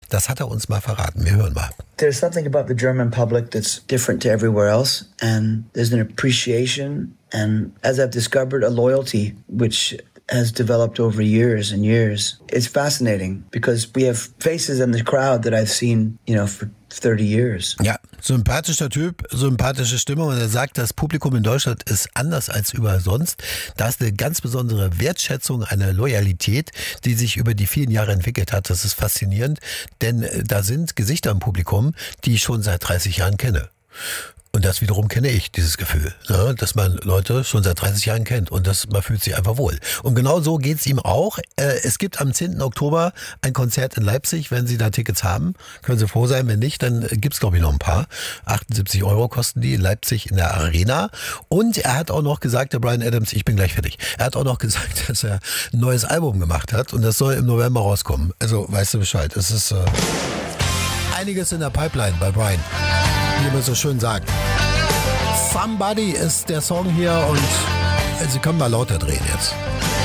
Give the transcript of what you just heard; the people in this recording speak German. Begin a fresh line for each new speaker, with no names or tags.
Das hat er uns mal verraten. Wir hören mal.
There's something about the German public that's different to everywhere else, and there's an appreciation and, as I've discovered, a loyalty which has developed over years and years. It's fascinating because we have faces in the crowd that I've seen, for 30 years.
Ja, sympathischer Typ, sympathische Stimme, und er sagt, das Publikum in Deutschland ist anders als überall sonst. Da ist eine ganz besondere Wertschätzung, eine Loyalität, die sich über die vielen Jahre entwickelt hat. Das ist faszinierend, denn da sind Gesichter im Publikum, die ich schon seit 30 Jahren kenne. Und das wiederum kenne ich, dieses Gefühl, dass man Leute schon seit 30 Jahren kennt und man fühlt sich einfach wohl. Und genau so geht's ihm auch. Es gibt am 10. Oktober ein Konzert in Leipzig. Wenn Sie da Tickets haben, können Sie froh sein. Wenn nicht, dann gibt's, glaube ich, noch ein paar. 78 € kosten die in Leipzig in der Arena. Und er hat auch noch gesagt, der Bryan Adams, ich bin gleich fertig. Er hat auch noch gesagt, dass er ein neues Album gemacht hat und das soll im November rauskommen. Also, weißt du Bescheid. Es ist einiges in der Pipeline bei Bryan, wie man so schön sagt. Somebody ist der Song hier und Sie können mal lauter drehen jetzt.